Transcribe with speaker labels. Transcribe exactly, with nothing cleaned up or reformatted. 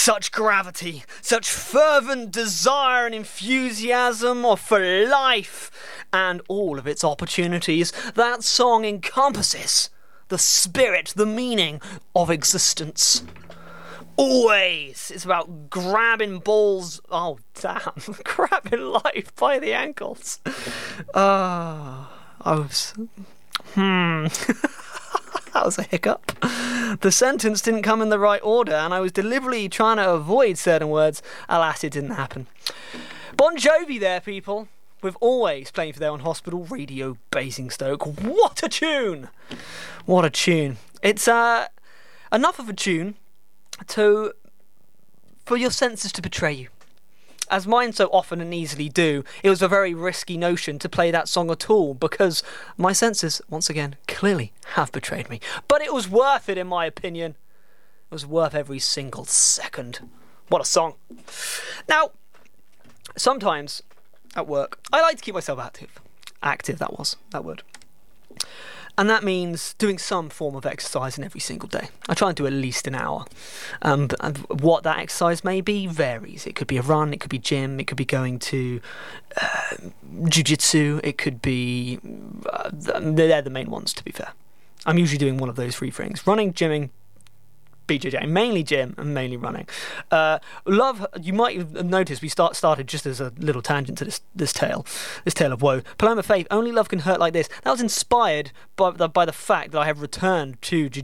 Speaker 1: Such gravity, such fervent desire and enthusiasm for life and all of its opportunities. That song encompasses the spirit, the meaning of existence. Always. It's about grabbing balls. Oh, damn. Grabbing life by the ankles. Ah, uh, I was... Hmm... That was a hiccup. The sentence didn't come in the right order, and I was deliberately trying to avoid certain words. Alas, it didn't happen. Bon Jovi there, people, with Always playing for their on Hospital Radio Basingstoke. What a tune! What a tune. It's uh, enough of a tune to for your senses to betray you. As mine so often and easily do, it was a very risky notion to play that song at all, because my senses, once again, clearly have betrayed me. But it was worth it, in my opinion. It was worth every single second. What a song. Now, sometimes at work, I like to keep myself active. Active, that was, that word. And that means doing some form of exercise every single day. I try and do at least an hour. Um, but what that exercise may be varies. It could be a run, it could be gym, it could be going to uh, jiu-jitsu, it could be... Uh, they're the main ones, to be fair. I'm usually doing one of those three things. Running, gymming, B J J. Mainly gym and mainly running. Uh, love, you might have noticed we start started just as a little tangent to this this tale, this tale of woe. Paloma Faith, Only Love Can Hurt Like This. That was inspired by the, by the fact that I have returned to jiu